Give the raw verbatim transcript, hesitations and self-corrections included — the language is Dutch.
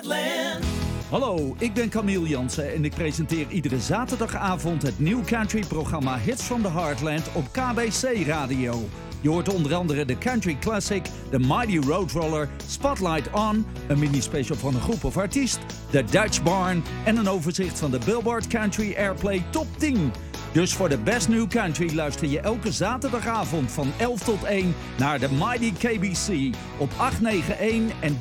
Hallo, ik ben Camille Jansen en ik presenteer iedere zaterdagavond het New Country programma Hits from the Heartland op K B C Radio. Je hoort onder andere de Country Classic, de Mighty Roadroller, Spotlight On, een mini-special van een groep of artiest, de Dutch Barn en een overzicht van de Billboard Country Airplay Top tien. Dus voor de Best New Country luister je elke zaterdagavond van elf tot één naar de Mighty K B C op acht negen een en